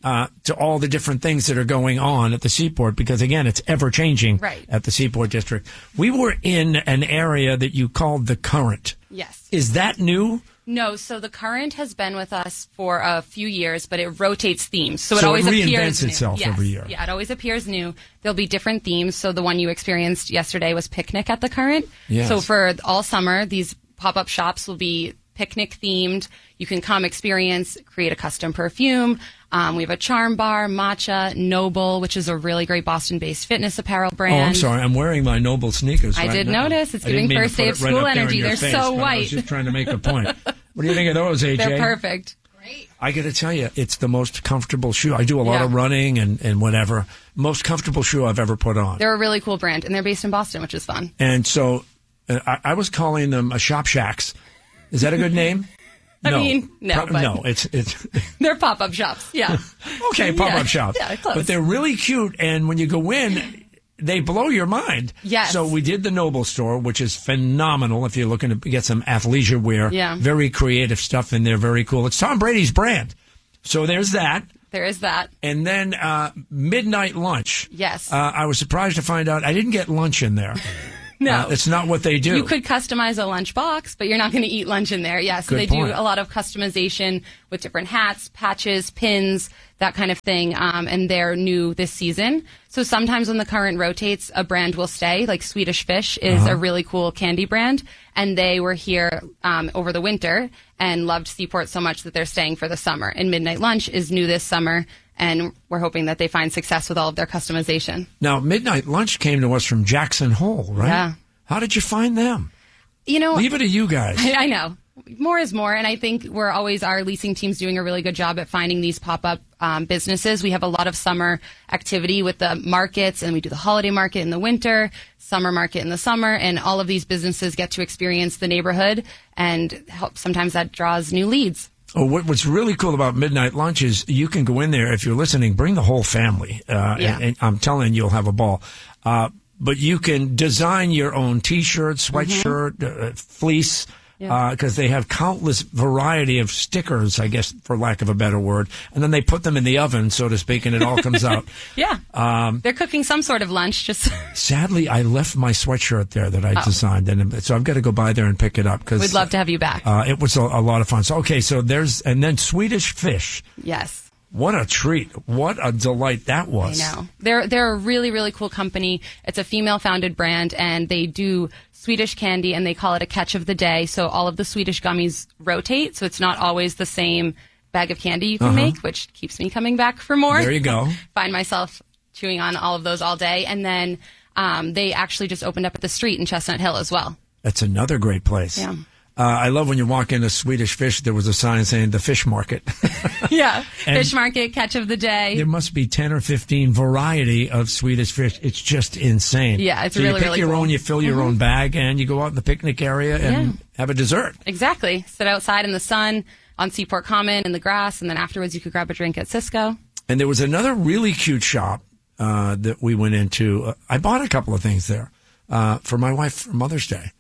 to all the different things that are going on at the Seaport, because again, it's ever changing at the Seaport District. We were in an area that you called the Current. Yes. Is that new? No, so the Current has been with us for a few years, but it rotates themes. So it So always it appears reinvents itself new. every year. Yeah, it always appears new. There'll be different themes. So the one you experienced yesterday was Picnic at the Current. Yes. So for all summer, these pop-up shops will be picnic themed. You can come experience, create a custom perfume. We have a charm bar, Matcha, Noble, which is a really great Boston-based fitness apparel brand. Oh, I'm sorry. I'm wearing my Noble sneakers I right did now. notice. It's I didn't giving mean to first put day it of right school up there in energy. your They're face, so but I was white. just trying to make a point. What do you think of those, AJ? They're perfect. I got to tell you, it's the most comfortable shoe. I do a lot of running and whatever. Most comfortable shoe I've ever put on. They're a really cool brand, and they're based in Boston, which is fun. And so I was calling them Shop Shacks. Is that a good name? I mean, no, but no, it's they're pop-up shops. Yeah. Okay, pop-up shops. Yeah, close. But they're really cute, and when you go in, they blow your mind. Yes. So we did the Noble store, which is phenomenal if you're looking to get some athleisure wear. Yeah. Very creative stuff in there, very cool. It's Tom Brady's brand. So there's that. There is that. And then midnight lunch. Yes. I was surprised to find out I didn't get lunch in there. No. It's not what they do. You could customize a lunch box, but you're not going to eat lunch in there. Yeah, so Good they point. do a lot of customization with different hats, patches, pins, that kind of thing, and they're new this season. So sometimes when the current rotates, a brand will stay, like Swedish Fish is a really cool candy brand, and they were here over the winter and loved Seaport so much that they're staying for the summer. And Midnight Lunch is new this summer, and we're hoping that they find success with all of their customization. Now, Midnight Lunch came to us from Jackson Hole, right? Yeah. How did you find them? You know, Leave it to you guys. I know. More is more, and I think our leasing team's doing a really good job at finding these pop-up businesses. We have a lot of summer activity with the markets, and we do the holiday market in the winter, summer market in the summer, and all of these businesses get to experience the neighborhood, and sometimes that draws new leads. Oh, what's really cool about Midnight Lunch is you can go in there, if you're listening, bring the whole family. And I'm telling you, you'll have a ball. But you can design your own T-shirt, sweatshirt, fleece, because they have countless variety of stickers, I guess, for lack of a better word. And then they put them in the oven, so to speak, and it all comes out. Yeah. They're cooking some sort of lunch. Just Sadly, I left my sweatshirt there that I designed, and so I've got to go by there and pick it up. Cause, we'd love to have you back. It was a lot of fun. So, okay, so and then Swedish Fish. Yes. What a treat. What a delight that was. I know. They're a really, really cool company. It's a female-founded brand, and they do Swedish candy, and they call it a catch of the day. So all of the Swedish gummies rotate, so it's not always the same bag of candy you can make, which keeps me coming back for more. There you go. Find myself chewing on all of those all day. And then they actually just opened up at the street in Chestnut Hill as well. That's another great place. Yeah. I love when you walk into Swedish Fish, there was a sign saying the fish market. Yeah. And fish market, catch of the day. There must be 10 or 15 variety of Swedish fish. It's just insane. Yeah, it's so really, you pick really your cool. own, you fill your own bag, and you go out in the picnic area and have a dessert. Exactly. Sit outside in the sun on Seaport Common in the grass, and then afterwards you could grab a drink at Cisco. And there was another really cute shop that we went into. I bought a couple of things there for my wife for Mother's Day.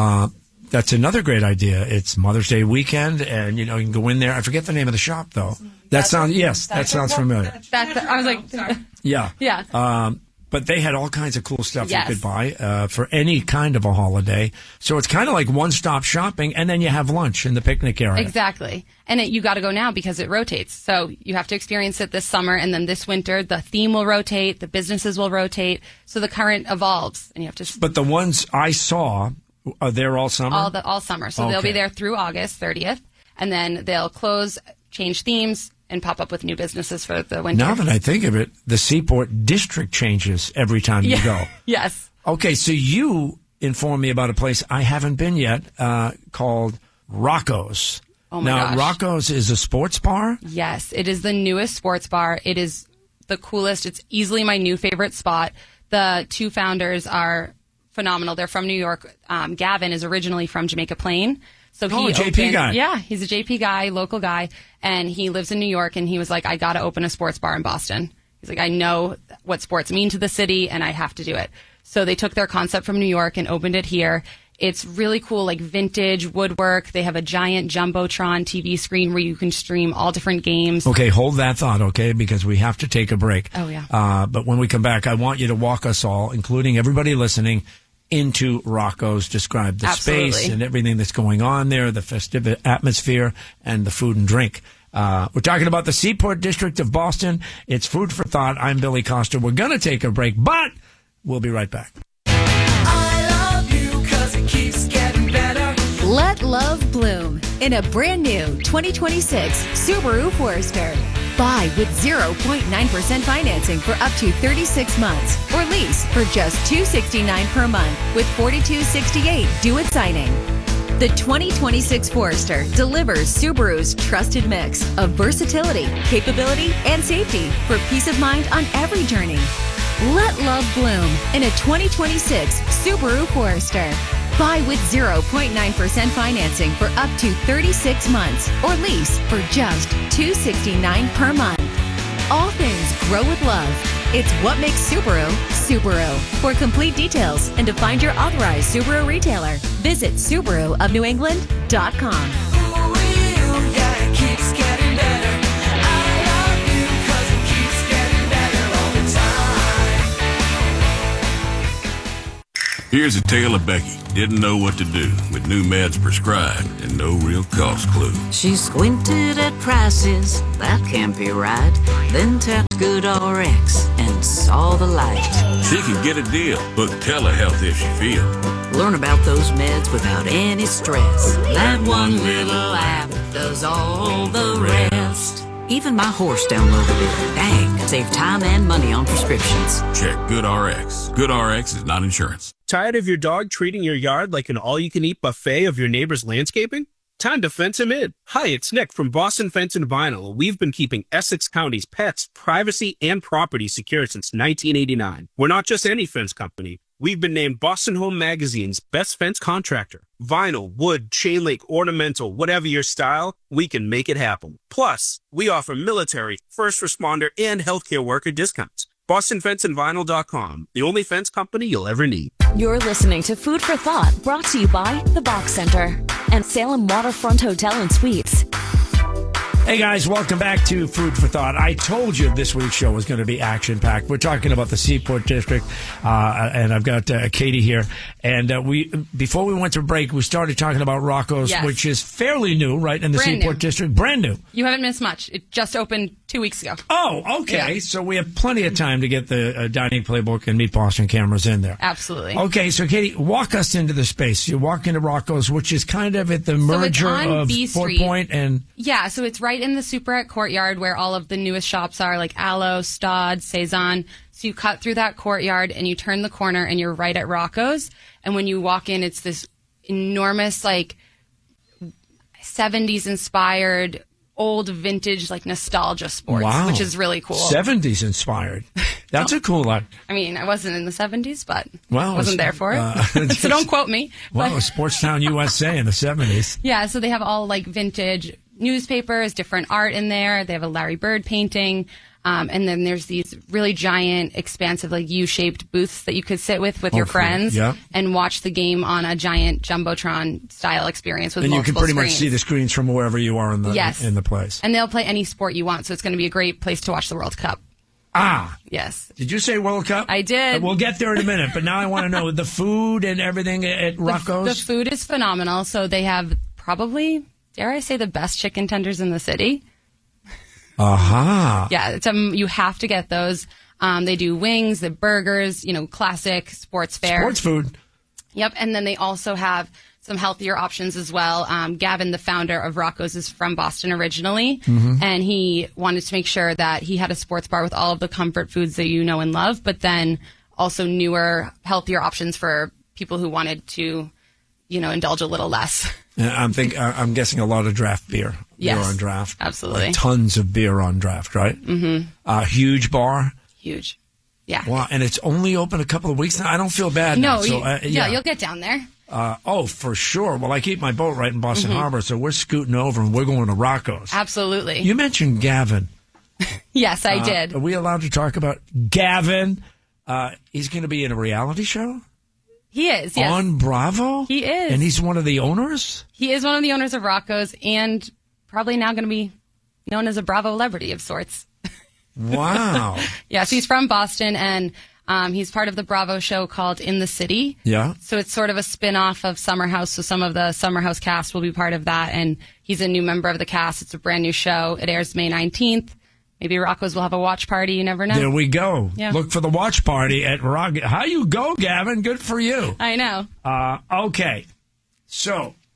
That's another great idea. It's Mother's Day weekend, and you can go in there. I forget the name of the shop though. That sounds familiar. I was like, Yeah. Yeah. But they had all kinds of cool stuff Yes. you could buy for any kind of a holiday. So it's kind of like one-stop shopping, and then you have lunch in the picnic area. Exactly. And you got to go now because it rotates. So you have to experience it this summer, and then this winter the theme will rotate, the businesses will rotate. So the current evolves, and you have to. But the ones I saw, are there all summer? All summer. So they'll be there through August 30th, and then they'll close, change themes, and pop up with new businesses for the winter. Now that I think of it, the Seaport district changes every time you go. Yes. Okay, so you informed me about a place I haven't been yet called Rocco's. Oh my now, gosh. Rocco's is a sports bar? Yes, it is the newest sports bar. It is the coolest. It's easily my new favorite spot. The two founders are phenomenal. They're from New York. Gavin is originally from Jamaica Plain. So he JP guy. Yeah, he's a JP guy, local guy, and he lives in New York, and he was like, I got to open a sports bar in Boston. He's like, I know what sports mean to the city, and I have to do it. So they took their concept from New York and opened it here. It's really cool, like vintage woodwork. They have a giant Jumbotron TV screen where you can stream all different games. Okay, hold that thought, okay, because we have to take a break. Oh, yeah. But when we come back, I want you to walk us all, including everybody listening, into Rocco's. Describe the Absolutely. space and everything that's going on there, the festive atmosphere, and the food and drink. We're talking about the Seaport District of Boston. It's Food for Thought. I'm Billy Costa. We're going to take a break, but we'll be right back. I love you 'cause it keeps getting better. Let love bloom in a brand new 2026 Subaru Forester. Buy with 0.9% financing for up to 36 months or lease for just $269 per month with $42.68 due at signing. The 2026 Forester delivers Subaru's trusted mix of versatility, capability, and safety for peace of mind on every journey. Let love bloom in a 2026 Subaru Forester. Buy with 0.9% financing for up to 36 months or lease for just $269 per month. All things grow with love. It's what makes Subaru, Subaru. For complete details and to find your authorized Subaru retailer, visit SubaruofNewEngland.com. Here's a tale of Becky. Didn't know what to do with new meds prescribed and no real cost clue. She squinted at prices, that can't be right. Then tapped GoodRx and saw the light. She can get a deal. Book telehealth if she feels. Learn about those meds without any stress. That one little app does all the rest. Even my horse downloaded it. Dang, save time and money on prescriptions. Check GoodRx. GoodRx is not insurance. Tired of your dog treating your yard like an all-you-can-eat buffet of your neighbor's landscaping? Time to fence him in. Hi, it's Nick from Boston Fence and Vinyl. We've been keeping Essex County's pets, privacy, and property secure since 1989. We're not just any fence company. We've been named Boston Home Magazine's best fence contractor. Vinyl, wood, chain link, ornamental, whatever your style, we can make it happen. Plus, we offer military, first responder, and healthcare worker discounts. BostonFenceandVinyl.com, the only fence company you'll ever need. You're listening to Food for Thought, brought to you by The Box Center and Salem Waterfront Hotel and Suites. Hey guys, welcome back to Food for Thought. I told you this week's show was going to be action-packed. We're talking about the Seaport District, and I've got Katie here. And before we went to break, we started talking about Rocco's, Yes. which is fairly new, right, in the Brand Seaport new. District. Brand new. You haven't missed much. It just opened 2 weeks ago. Oh, okay. Yeah. So we have plenty of time to get the Dining Playbook and Meet Boston cameras in there. Absolutely. Okay, so Katie, walk us into the space. You walk into Rocco's, which is kind of at the merger on of B Fort Street. Point and... Yeah, so it's right in the Superette courtyard where all of the newest shops are, like Aloe, Stod, Cezanne. So you cut through that courtyard and you turn the corner and you're right at Rocco's. And when you walk in, it's this enormous, like, 70s inspired, old vintage, like, nostalgia sports, Wow. which is really cool. 70s inspired. That's a cool one. I mean, I wasn't in the 70s, but Well, I wasn't there for it. So don't quote me. Well, But- Sportstown USA in the 70s. Yeah, so they have all like vintage newspapers, different art in there. They have a Larry Bird painting. And then there's these really giant, expansive, like U-shaped booths that you could sit with your cool. friends Yeah. and watch the game on a giant Jumbotron style experience with And you multiple can pretty much screens. see the screens from wherever you are in the Yes. in the place. And they'll play any sport you want, so it's going to be a great place to watch the World Cup. Ah. Yes. Did you say World Cup? I did. We'll get there in a minute, but now I want to know the food and everything at Rocco's. The food is phenomenal. So they have probably, dare I say, the best chicken tenders in the city. Aha. Yeah, you have to get those. They do wings, the burgers, classic sports fare. Sports food. Yep, and then they also have some healthier options as well. Gavin, the founder of Rocco's, is from Boston originally, and he wanted to make sure that he had a sports bar with all of the comfort foods that you know and love, but then also newer, healthier options for people who wanted to, indulge a little less. I'm guessing a lot of draft beer. Yes, beer on draft. absolutely. Like tons of beer on draft, right? Mm-hmm. Huge bar. Huge. Yeah. Wow, and it's only open a couple of weeks now. I don't feel bad No, now. So, you'll get down there. For sure. Well, I keep my boat right in Boston Mhm. Harbor, so we're scooting over and we're going to Rocco's. Absolutely. You mentioned Gavin. Yes, I did. Are we allowed to talk about Gavin? He's going to be in a reality show? He is, yes. On Bravo? He is. And he's one of the owners? He is one of the owners of Rocco's and probably now going to be known as a Bravo celebrity of sorts. Wow. Yes, he's from Boston and he's part of the Bravo show called In the City. Yeah. So it's sort of a spin-off of Summer House. So some of the Summer House cast will be part of that. And he's a new member of the cast. It's a brand new show. It airs May 19th. Maybe Rocco's will have a watch party. You never know. There we go. Yeah. Look for the watch party at Rock. How you go, Gavin? Good for you. I know. Okay. So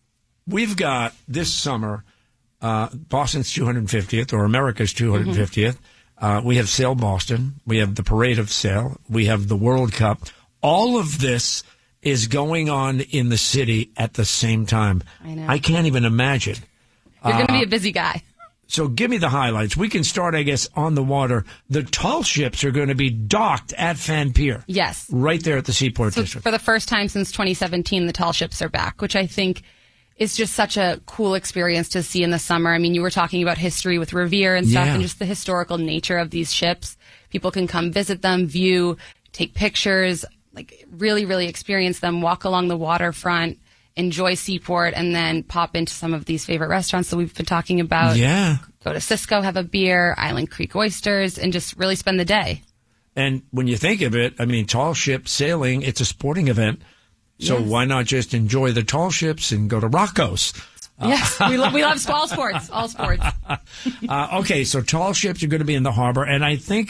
we've got this summer Boston's 250th or America's 250th. We have Sail Boston. We have the Parade of Sail. We have the World Cup. All of this is going on in the city at the same time. I know. I can't even imagine. You're going to be a busy guy. So give me the highlights. We can start, I guess, on the water. The tall ships are going to be docked at Fan Pier. Yes. Right there at the Seaport District. For the first time since 2017, the tall ships are back, which I think is just such a cool experience to see in the summer. I mean, you were talking about history with Revere and stuff, and just the historical nature of these ships. People can come visit them, view, take pictures, like really, really experience them, walk along the waterfront, enjoy Seaport, and then pop into some of these favorite restaurants that we've been talking about. Yeah. Go to Cisco, have a beer, Island Creek Oysters, and just really spend the day. And when you think of it, I mean, tall ship sailing, it's a sporting event. So why not just enjoy the tall ships and go to Rocco's? Yes, we love all sports, all sports. Okay, so tall ships are going to be in the harbor, and I think